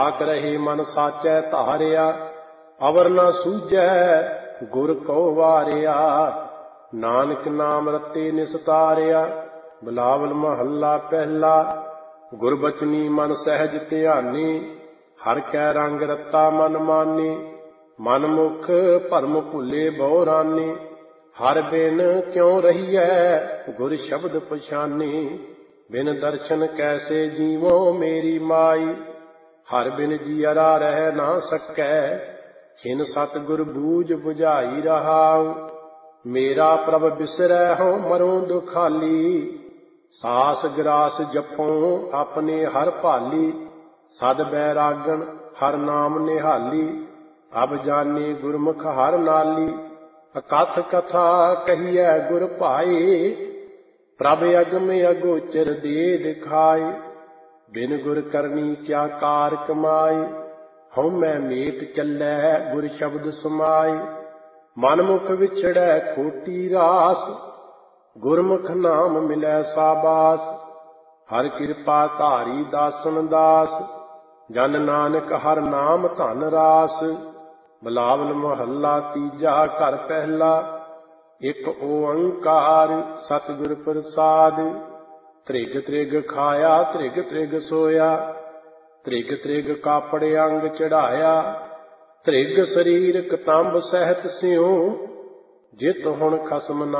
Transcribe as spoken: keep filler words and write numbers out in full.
ਆਕ ਰਹੇ ਮਨ ਸਾਚੈ ਧਾਰਿਆ, ਅਵਰ ਨਾ ਸੂਝੈ ਗੁਰ ਕਉ ਵਾਰਿਆ। ਨਾਨਕ ਨਾਮ ਰਤੇ ਨਿਸਤਾਰਿਆ, ਬਿਲਾਵਲ ਮਹੱਲਾ ਪਹਿਲਾ। ਗੁਰਬਚਨੀ ਮਨ ਸਹਿਜ ਧਿਆਨੀ, ਹਰ ਕੈ ਰੰਗ ਰਤਾ ਮਨ ਮਾਨੀ। ਮਨ ਮੁਖ ਭਰਮ ਭੁੱਲੇ ਬਹੁ ਰਾਨੀ, ਹਰ ਬਿਨ ਕਿਉ ਰਹੀਐ ਗੁਰ ਸ਼ਬਦ ਪਛਾਨੀ। ਬਿਨ ਦਰਸ਼ਨ ਕੈਸੇ ਜੀਵੋ ਮੇਰੀ ਮਾਈ, ਹਰ ਬਿਨ ਜੀਅਰਾ ਰਹਿ ਨਾ ਸਕੈ। ਖਿਨ ਸਤਿਗੁਰ ਬੂਝ ਬੁਝਾਈ ਰਹਾਉ, ਮੇਰਾ ਪ੍ਰਭ ਬਿਸਰੈ ਹਉ ਮਰੋ ਦੁਖਾਲੀ। ਸਾਸ ਗਰਾਸ ਜਪਉ ਆਪਣੇ ਹਰ ਭਾਲੀ, ਸਦ ਬੈਰਾਗਣ ਹਰ ਨਾਮ ਨਿਹਾਲੀ। ਅਬ ਜਾਨੀ ਗੁਰਮੁਖ ਹਰ ਨਾਲੀ, ਅਕਥ ਕਥਾ ਕਹੀਐ ਗੁਰ ਭਾਈ। ਪ੍ਰਭ ਅਗਮ ਅਗੋਚਰ ਦੇ ਦਿਖਾਈ, ਬਿਨ ਗੁਰ ਕਰਨੀ ਕਿਆ ਕਾਰ ਕਮਾਈ। ਹਉ ਮੈਂ ਮੇਟ ਚੱਲੈ ਗੁਰ ਸ਼ਬਦ ਸਮਾਈ, ਮਨ ਮੁਖ ਵਿਛੜੈ ਖੋਟੀ ਰਾਸ। ਗੁਰਮੁਖ ਨਾਮ ਮਿਲੈ ਸਾਬਾਸ, ਹਰ ਕਿਰਪਾ ਧਾਰੀ ਦਾਸਨ ਦਾਸ। ਜਨ ਨਾਨਕ ਹਰ ਨਾਮ ਧਨ ਰਾਸ। ਬਿਲਾਵਲ ਮਹੱਲਾ ਤੀਜਾ ਘਰ ਪਹਿਲਾ। ਇਕ ਓੰਕਾਰ ਸਤਿਗੁਰ ਪ੍ਰਸਾਦਿ, ਤ੍ਰਿਗ ਤ੍ਰਿਗ ਖਾਇਆ ਤ੍ਰਿਗ ਤ੍ਰਿਗ ਸੋਇਆ। ਤ੍ਰਿਗ ਤ੍ਰਿਗ ਕਾਪੜ ਅੰਗ ਚੜਾਇਆ, ਤ੍ਰਿਗ ਸਰੀਰ ਕਤੰਬ ਸਹਿਤ ਸਿਉ। ਜਿਤ ਹੁਣ ਖਸਮ